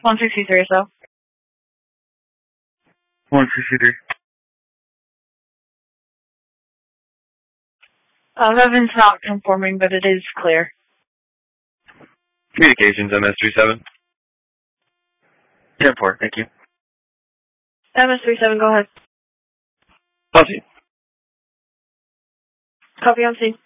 163, so. 163. Revan's not conforming, but it is clear. Communications, MS-37. 10-4, thank you. MS-37, go ahead. Copy. Copy on scene.